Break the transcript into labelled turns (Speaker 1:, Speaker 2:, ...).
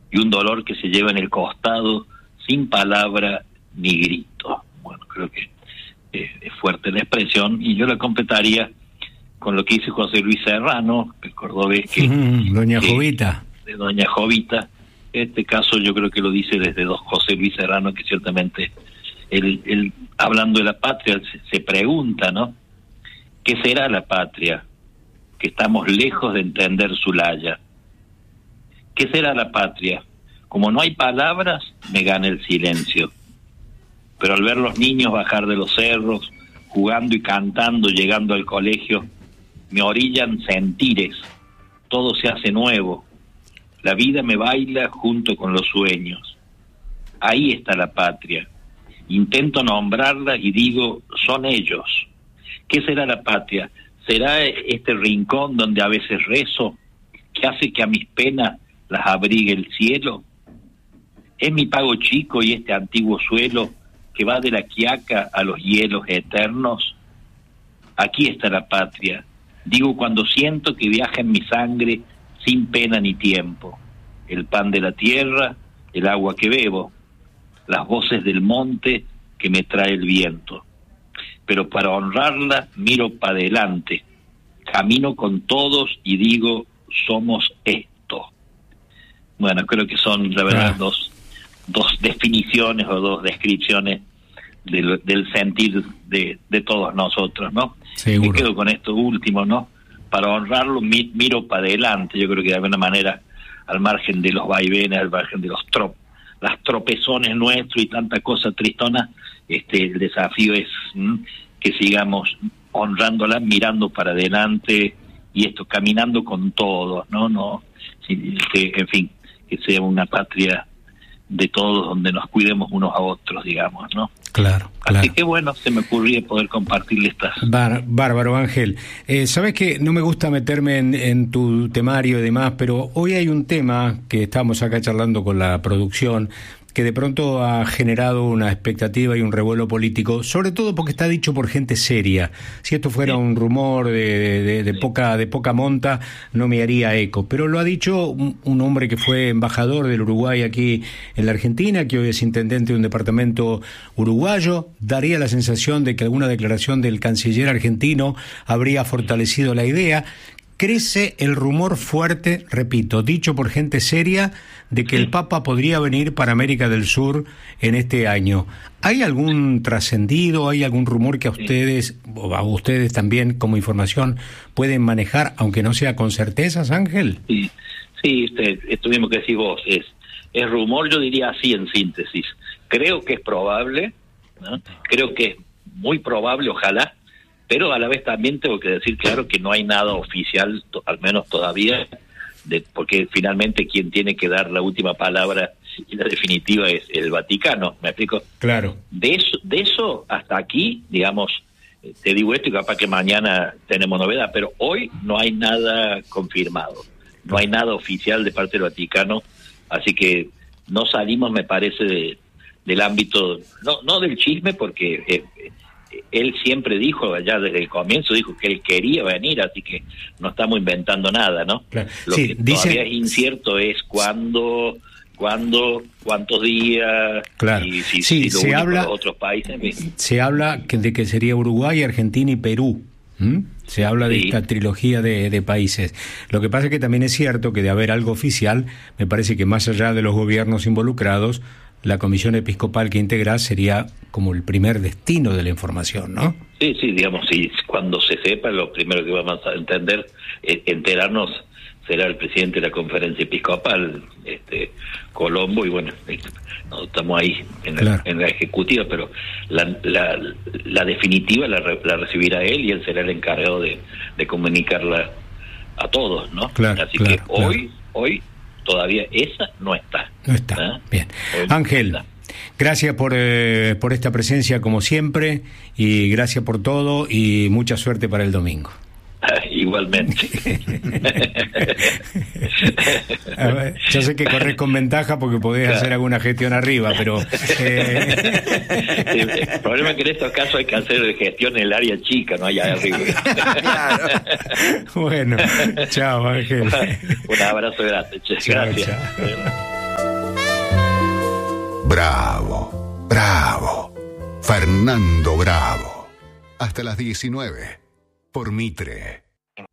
Speaker 1: y un dolor que se lleva en el costado sin palabra ni grito. Bueno, creo que es fuerte la expresión, y yo la completaría con lo que dice José Luis Serrano, el cordobés
Speaker 2: Doña Jovita.
Speaker 1: De Doña Jovita. Este caso yo creo que lo dice desde José Luis Serrano, que ciertamente él hablando de la patria se pregunta, ¿no? ¿Qué será la patria? Que estamos lejos de entender su laya. ¿Qué será la patria? Como no hay palabras, me gana el silencio. Pero al ver los niños bajar de los cerros, jugando y cantando, llegando al colegio, me orillan sentires, todo se hace nuevo, la vida me baila junto con los sueños. Ahí está la patria. Intento nombrarla y digo, son ellos. ¿Qué será la patria? ¿Será este rincón donde a veces rezo, que hace que a mis penas las abrigue el cielo? ¿Es mi pago chico y este antiguo suelo que va de la Quiaca a los hielos eternos? Aquí está la patria, digo cuando siento que viaja en mi sangre sin pena ni tiempo, el pan de la tierra, el agua que bebo, las voces del monte que me trae el viento. Pero para honrarla miro para adelante, camino con todos y digo, somos esto. Bueno, creo que son, la verdad, dos definiciones o dos descripciones del sentir de todos nosotros, ¿no?
Speaker 2: Seguro.
Speaker 1: Me quedo con esto último, ¿no? Para honrarlo miro para adelante. Yo creo que de alguna manera, al margen de los vaivenes, al margen de las tropezones nuestros y tanta cosa tristona, el desafío es que sigamos honrándola, mirando para adelante y caminando con todos, ¿no? En fin, que sea una patria de todos, donde nos cuidemos unos a otros, digamos, ¿no?
Speaker 2: Claro.
Speaker 1: Así que bueno, se me ocurría poder compartirle estas.
Speaker 2: Bárbaro, Ángel. Sabes que no me gusta meterme en tu temario y demás, pero hoy hay un tema que estamos acá charlando con la producción, que de pronto ha generado una expectativa y un revuelo político, sobre todo porque está dicho por gente seria. Si esto fuera un rumor de poca monta, no me haría eco. Pero lo ha dicho un hombre que fue embajador del Uruguay aquí en la Argentina, que hoy es intendente de un departamento uruguayo. Daría la sensación de que alguna declaración del canciller argentino habría fortalecido la idea. Crece el rumor fuerte, repito, dicho por gente seria, de que el Papa podría venir para América del Sur en este año. ¿Hay algún trascendido, hay algún rumor que a ustedes, o a ustedes también como información, pueden manejar, aunque no sea con certezas, Ángel?
Speaker 1: Sí, esto mismo que decís vos, es rumor, yo diría así en síntesis. Creo que es probable, ¿no? Creo que es muy probable, ojalá, pero a la vez también tengo que decir claro que no hay nada oficial, al menos todavía, porque finalmente quien tiene que dar la última palabra y la definitiva es el Vaticano, ¿me explico?
Speaker 2: Claro.
Speaker 1: De eso hasta aquí, digamos, te digo esto y capaz que mañana tenemos novedad, pero hoy no hay nada confirmado, no hay nada oficial de parte del Vaticano, así que no salimos, me parece, del ámbito, no del chisme, porque él siempre dijo, allá desde el comienzo, dijo que él quería venir, así que no estamos inventando nada, ¿no?
Speaker 2: Claro.
Speaker 1: Lo que todavía es incierto es cuándo, cuántos días,
Speaker 2: claro.
Speaker 1: Y si lo único de otros países.
Speaker 2: Se habla de que sería Uruguay, Argentina y Perú. Se habla de esta trilogía de países. Lo que pasa es que también es cierto que de haber algo oficial, me parece que más allá de los gobiernos involucrados, la comisión episcopal que integra sería como el primer destino de la información, ¿no?
Speaker 1: Sí, digamos, cuando se sepa, lo primero que vamos a enterarnos será el presidente de la conferencia episcopal, Colombo, y bueno, no estamos ahí en la ejecutiva, pero la definitiva la recibirá él y él será el encargado de comunicarla a todos, ¿no?
Speaker 2: Claro,
Speaker 1: así que hoy todavía esa no está.
Speaker 2: No está. Bien. Ángel, gracias por esta presencia como siempre y gracias por todo y mucha suerte para el domingo.
Speaker 1: Igualmente.
Speaker 2: A ver, yo sé que corres con ventaja porque podés hacer alguna gestión arriba, pero
Speaker 1: el problema es que en estos casos hay que hacer gestión en el área chica, no allá arriba.
Speaker 2: Bueno, chao, Ángel.
Speaker 1: Un abrazo grande. Gracias.
Speaker 2: Chao.
Speaker 3: Bravo, bravo. Fernando Bravo. Hasta las 19 por Mitre.